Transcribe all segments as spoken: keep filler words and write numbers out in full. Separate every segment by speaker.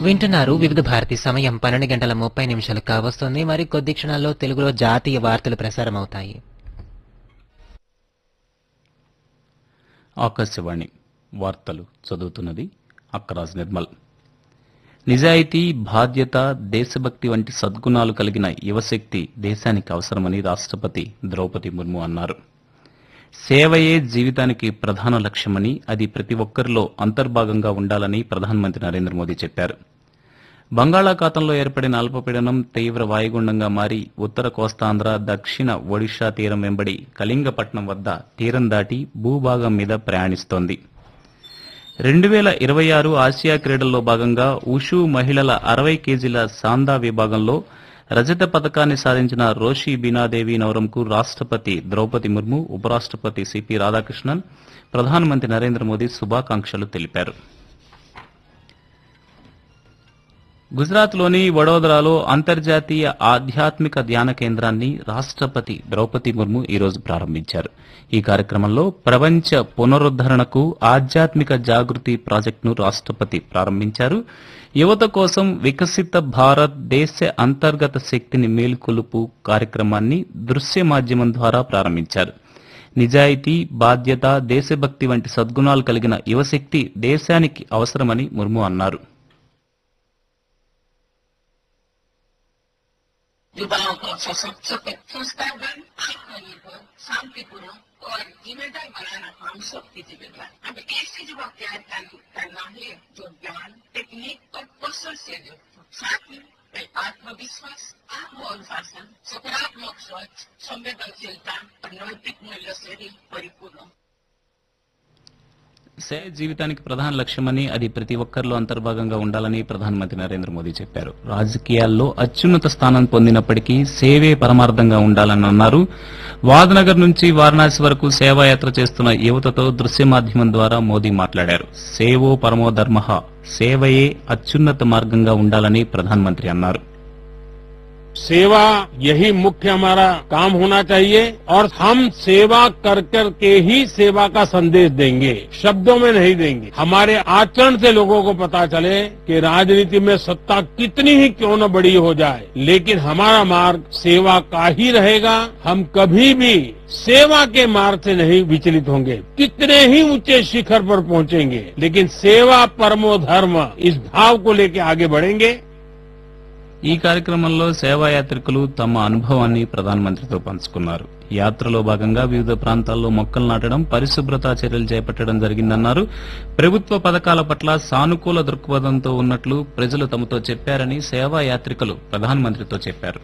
Speaker 1: వింటున్నారు వివిధ భారతి సమయం పన్నెండు గంటల ముప్పై నిమిషాలు కావస్తుంది. మరి కొద్ది క్షణాల్లో తెలుగులో జాతీయ వార్తలు ప్రసారమవుతాయి.
Speaker 2: ఆకాశవాణి వార్తలు చదువుతున్నది అక్కరాజ్ నిర్మల్. నిజాయితీ, బాధ్యత, దేశభక్తి వంటి సద్గుణాలు కలిగిన యువశక్తి దేశానికి అవసరమని రాష్ట్రపతి ద్రౌపది ముర్ము అన్నారు. సేవయే జీవితానికి ప్రధాన లక్ష్యమని, అది ప్రతి ఒక్కరిలో అంతర్భాగంగా ఉండాలని ప్రధానమంత్రి నరేంద్ర మోదీ చెప్పారు. బంగాళాఖాతంలో ఏర్పడిన అల్పపీడనం తీవ్ర వాయుగుండంగా మారి ఉత్తర కోస్తాంధ్ర, దక్షిణ ఒడిషా తీరం వెంబడి కళింగపట్నం వద్ద తీరం దాటి భూభాగం మీద ప్రయాణిస్తోంది. రెండు వేల ఇరవై ఆరు ఆసియా క్రీడల్లో భాగంగా ఉషు మహిళల అరవై కేజీల సాందా విభాగంలో రజత పథకాన్ని సాధించిన రోషి బీనాదేవి నవరంకు రాష్ట్రపతి ద్రౌపది ముర్ము, ఉపరాష్ట్రపతి సిపి రాధాకృష్ణన్, ప్రధానమంత్రి నరేంద్ర మోదీ శుభాకాంక్షలు తెలిపారు. గుజరాత్లోని వడోదరాలో అంతర్జాతీయ ఆధ్యాత్మిక ధ్యాన కేంద్రాన్ని రాష్ట్రపతి ద్రౌపది ముర్ము ఈరోజు ప్రారంభించారు. ఈ కార్యక్రమంలో ప్రపంచ పునరుద్దరణకు ఆధ్యాత్మిక జాగృతి ప్రాజెక్టును రాష్ట్రపతి ప్రారంభించారు. యువత కోసం వికసిత భారత్ దేశ అంతర్గత శక్తిని మేల్కొలుపు కార్యక్రమాన్ని దృశ్య మాధ్యమం ద్వారా ప్రారంభించారు. నిజాయితీ, బాధ్యత, దేశభక్తి వంటి సద్గుణాలు కలిగిన యువశక్తి దేశానికి అవసరమని ముర్ము అన్నారు.
Speaker 3: युवाओं को सशक्त, संस्कारवान, आत्मनिर्भर, शांतिपूर्ण और जिम्मेदार बनाना हम सबकी जिम्मेदारी। अब ऐसे युवा तैयार करना है जो ज्ञान, टेक्निक और कौशल से युक्त, साथ ही आत्मविश्वास, आत्मअनुशासन, सकारात्मक सोच, संवेदनशीलता और नैतिक मूल्य से भी परिपूर्ण।
Speaker 2: సేవ జీవితానికి ప్రధాన లక్ష్యమని, అది ప్రతి ఒక్కరిలో అంతర్భాగంగా ఉండాలని ప్రధానమంత్రి నరేంద్ర మోదీ చెప్పారు. రాజకీయాల్లో అత్యున్నత స్థానం పొందినప్పటికీ సేవే పరమార్థంగా ఉండాలని అన్నారు. వాద్నగర్ నుంచి వారణాసి వరకు సేవాయాత్ర చేస్తున్న యువతతో దృశ్య మాధ్యమం ద్వారా మోదీ మాట్లాడారు. సేవో పరమో ధర్మః, సేవయే అత్యున్నత మార్గంగా ఉండాలని ప్రధానమంత్రి అన్నారు.
Speaker 4: सेवा यही मुख्य हमारा काम होना चाहिए और हम सेवा कर कर के ही सेवा का संदेश देंगे, शब्दों में नहीं देंगे। हमारे आचरण से लोगों को पता चले कि राजनीति में सत्ता कितनी ही क्यों न बड़ी हो जाए, लेकिन हमारा मार्ग सेवा का ही रहेगा। हम कभी भी सेवा के मार्ग से नहीं विचलित होंगे। कितने ही ऊंचे शिखर पर पहुंचेंगे, लेकिन सेवा परमो धर्म, इस भाव को लेकर आगे बढ़ेंगे।
Speaker 2: ఈ కార్యక్రమంలో సేవాయాత్రికులు తమ అనుభవాన్ని ప్రధానమంత్రితో పంచుకున్నారు. యాత్రలో భాగంగా వివిధ ప్రాంతాల్లో మొక్కలు నాటడం, పరిశుభ్రతా చర్యలు చేపట్టడం జరిగిందన్నారు. ప్రభుత్వ పథకాల పట్ల సానుకూల దృక్పథంతో ఉన్నట్లు ప్రజలు తమతో చెప్పారని సేవాయాత్రికులు ప్రధానమంత్రితో చెప్పారు.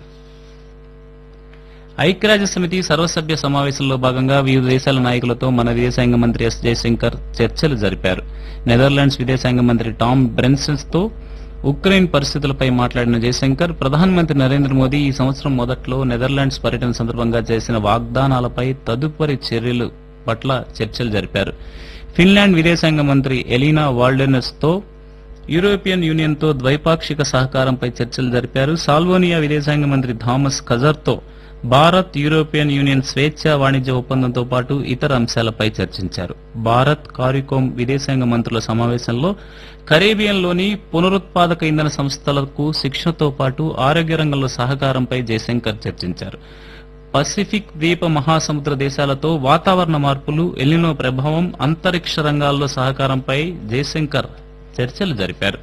Speaker 2: ఐక్యరాజ్య సమితి సర్వసభ్య సమావేశంలో భాగంగా వివిధ దేశాల నాయకులతో మన విదేశాంగ మంత్రి ఎస్ జయశంకర్ చర్చలు జరిపారు. నెదర్లాండ్స్ విదేశాంగ మంత్రి టామ్ బ్రెన్సన్స్ తో ఉక్రెయిన్ పరిస్థితులపై మాట్లాడిన జయశంకర్, ప్రధానమంత్రి నరేంద్ర మోదీ ఈ సంవత్సరం మొదట్లో నెదర్లాండ్స్ పర్యటన సందర్భంగా చేసిన వాగ్దానాలపై తదుపరి చర్యలు పట్ల చర్చలు జరిపారు. ఫిన్లాండ్ విదేశాంగ మంత్రి ఎలీనా వాల్డెనస్ తో యూరోపియన్ యూనియన్ తో ద్వైపాక్షిక సహకారంపై చర్చలు జరిపారు. సాల్వోనియా విదేశాంగ మంత్రి థామస్ ఖజర్ తో భారత్ యూరోపియన్ యూనియన్ స్వేచ్ఛా వాణిజ్య ఒప్పందంతో పాటు ఇతర అంశాలపై చర్చించారు. భారత్ కారికోమ్ విదేశాంగ మంత్రుల సమావేశంలో కరేబియన్లోని పునరుత్పాదక ఇంధన సంస్థలకు శిక్షణతో పాటు ఆరోగ్య రంగంలో సహకారంపై జయశంకర్ చర్చించారు. పసిఫిక్ ద్వీప మహాసముద్ర దేశాలతో వాతావరణ మార్పులు, ఎల్నినో ప్రభావం, అంతరిక్ష రంగాల్లో సహకారంపై జయశంకర్ చర్చలు జరిపారు.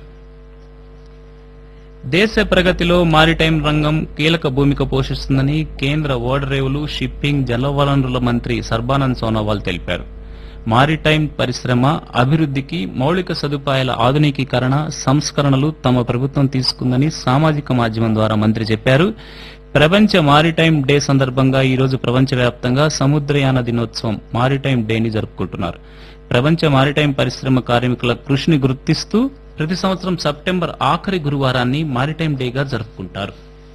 Speaker 2: దేశ ప్రగతిలో మారిటైమ్ రంగం కీలక భూమిక పోషిస్తుందని కేంద్ర ఓడరేవులు, షిప్పింగ్, జలవనరుల మంత్రి సర్బానంద్ సోనోవాల్ తెలిపారు. మారిటైమ్ పరిశ్రమ అభివృద్ధికి మౌలిక సదుపాయాల ఆధునికీకరణ, సంస్కరణలు తమ ప్రభుత్వం తీసుకుందని సామాజిక మాధ్యమం ద్వారా మంత్రి చెప్పారు. ప్రపంచ మారిటైమ్ డే సందర్భంగా ఈ రోజు ప్రపంచవ్యాప్తంగా సముద్రయాన దినోత్సవం మారిటైమ్ డేని జరుపుకుంటున్నారు. ప్రపంచ మారిటైమ్ పరిశ్రమ కార్మికుల కృషిని గుర్తిస్తూ ప్రతి సంవత్సరం సెప్టెంబర్ ఆఖరి గురువారాన్ని మారిటైమ్ డేగా జరుపుకుంటారు.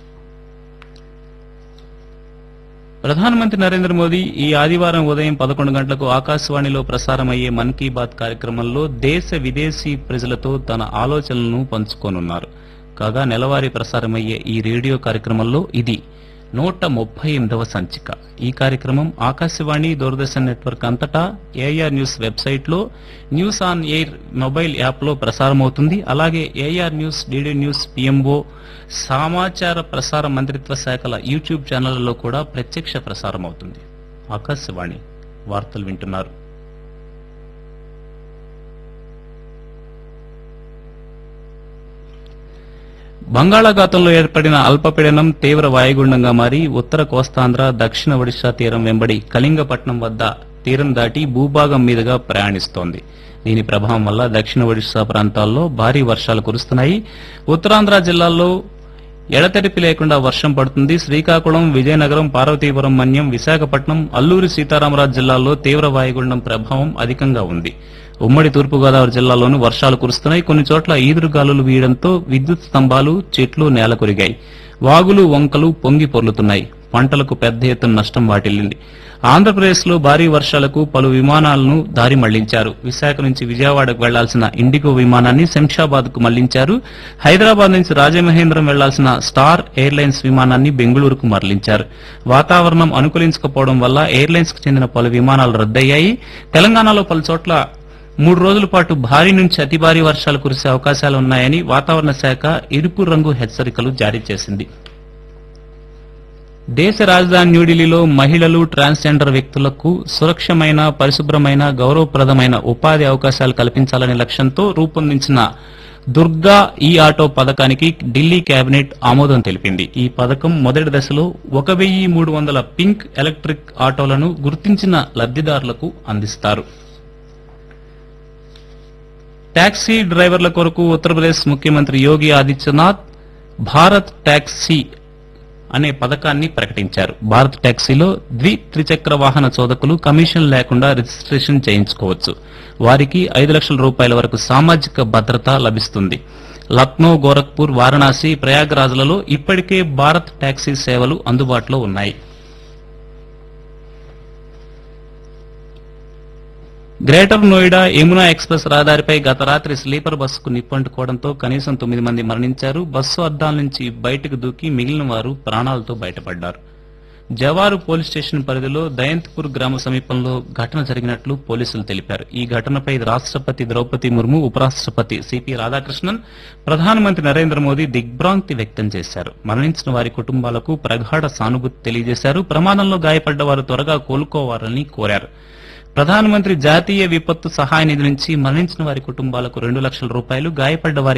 Speaker 2: ప్రధానమంత్రి నరేంద్ర మోదీ ఈ ఆదివారం ఉదయం పదకొండు గంటలకు ఆకాశవాణిలో ప్రసారమయ్యే మన్ కీ బాత్ కార్యక్రమంలో దేశ విదేశీ ప్రజలతో తన ఆలోచనలను పంచుకోనున్నారు. కాగా నెలవారీ ప్రసారమయ్యే ఈ రేడియో కార్యక్రమంలో ఇది నూట ముప్పై ఎనిమిదవ సంచిక. ఈ కార్యక్రమం ఆకాశవాణి దూరదర్శన్ నెట్వర్క్ అంతటా ఏఆర్ న్యూస్ వెబ్సైట్లో న్యూస్ ఆన్ ఎయిర్ మొబైల్ యాప్లో ప్రసారమవుతుంది. అలాగే AR news, DD news, PMO, సమాచార ప్రసార మంత్రిత్వ శాఖల యూట్యూబ్ ఛానళ్లలో కూడా ప్రత్యక్ష ప్రసారం అవుతుంది. ఆకాశవాణి వార్తలు వింటున్నారు. బంగాళాఖాతంలో ఏర్పడిన అల్పపీడనం తీవ్ర వాయుగుండంగా మారి ఉత్తర కోస్తాంధ్ర, దక్షిణ ఒడిశా తీరం వెంబడి కళింగపట్నం వద్ద తీరం దాటి భూభాగం మీదుగా ప్రయాణిస్తోంది. దీని ప్రభావం వల్ల దక్షిణ ఒడిశా ప్రాంతాల్లో భారీ వర్షాలు కురుస్తున్నాయి. ఉత్తరాంధ్ర జిల్లాల్లో ఎడతెరిపి లేకుండా వర్షం పడుతుంది. శ్రీకాకుళం, విజయనగరం, పార్వతీపురం, మన్యం, విశాఖపట్నం, అల్లూరి సీతారామరాజు జిల్లాల్లో తీవ్ర వాయుగుండం ప్రభావం అధికంగా ఉంది. ఉమ్మడి తూర్పుగోదావరి జిల్లాలోనూ వర్షాలు కురుస్తున్నాయి. కొన్ని చోట్ల ఈదురుగాలులు వీయడంతో విద్యుత్ స్తంభాలు, చెట్లు నేలకొరిగాయి. వాగులు, వంకలు పొంగి పొర్లుతున్నాయి. పంటలకు పెద్ద ఎత్తున నష్టం వాటిల్లింది. ఆంధ్రప్రదేశ్లో భారీ వర్షాలకు పలు విమానాలను దారి మళ్లించారు. విశాఖ నుంచి విజయవాడకు వెళ్లాల్సిన ఇండిగో విమానాన్ని శంషాబాద్ కు మళ్లించారు. హైదరాబాద్ నుంచి రాజమహేంద్రం వెళ్లాల్సిన స్టార్ ఎయిర్లైన్స్ విమానాన్ని బెంగళూరుకు మరలించారు. వాతావరణం అనుకూలించకపోవడం వల్ల ఎయిర్లైన్స్ కు చెందిన పలు విమానాలు రద్దయ్యాయి. తెలంగాణలో పలు చోట్ల మూడు రోజుల పాటు భారీ నుంచి అతి భారీ వర్షాలు కురిసే అవకాశాలున్నాయని వాతావరణ శాఖ ఎరుపు రంగు హెచ్చరికలు జారీ చేసింది. దేశ రాజధాని న్యూఢిల్లీలో మహిళలు, ట్రాన్స్జెండర్ వ్యక్తులకు సురక్షమైన, పరిశుభ్రమైన, గౌరవప్రదమైన ఉపాధి అవకాశాలు కల్పించాలనే లక్ష్యంతో రూపొందించిన దుర్గా ఈ ఆటో పథకానికి ఢిల్లీ కేబినెట్ ఆమోదం తెలిపింది. ఈ పథకం మొదటి దశలో ఒక వెయ్యి మూడు వందల పింక్ ఎలక్ట్రిక్ ఆటోలను గుర్తించిన లబ్దిదారులకు అందిస్తారు. టాక్సీ డ్రైవర్ల కొరకు ఉత్తరప్రదేశ్ ముఖ్యమంత్రి యోగి ఆదిత్యనాథ్ భారత్ టాక్సీ అనే పథకాన్ని ప్రకటించారు. భారత్ టాక్సీలో ద్వి త్రిచక్ర వాహన చోదకులు కమిషన్ లేకుండా రిజిస్ట్రేషన్ చేయించుకోవచ్చు. వారికి ఐదు లక్షల రూపాయల వరకు సామాజిక భద్రత లభిస్తుంది. లక్నో, గోరఖ్పూర్, వారణాసి, ప్రయాగ్రాజ్లలో ఇప్పటికే భారత్ టాక్సీ సేవలు అందుబాటులో ఉన్నాయి. గ్రేటర్ నోయిడా యమునా ఎక్స్ప్రెస్ రహదారిపై గత రాత్రి స్లీపర్ బస్సుకు నిప్పంటుకోవడంతో కనీసం తొమ్మిది మంది మరణించారు. బస్సు అద్దాల నుంచి బయటకు దూకి మిగిలిన వారు ప్రాణాలతో బయటపడ్డారు. జవారు పోలీస్ స్టేషన్ పరిధిలో దయంత్పూర్ గ్రామ సమీపంలో ఘటన జరిగినట్లు పోలీసులు తెలిపారు. ఈ ఘటనపై రాష్ట్రపతి ద్రౌపది ముర్ము, ఉపరాష్ట్రపతి సిపి రాధాకృష్ణన్, ప్రధానమంత్రి నరేంద్ర మోదీ దిగ్భ్రాంతి వ్యక్తం చేశారు. మరణించిన వారి కుటుంబాలకు ప్రగాఢ సానుభూతి తెలియజేశారు. ప్రమాదంలో గాయపడ్డ వారు త్వరగా కోలుకోవాలని కోరారు. ప్రధానమంత్రి జాతీయ విపత్తు సహాయ నిధి నుంచి మరణించిన వారి కుటుంబాలకు రెండు లక్షల రూపాయలు, గాయపడ్డ వారికి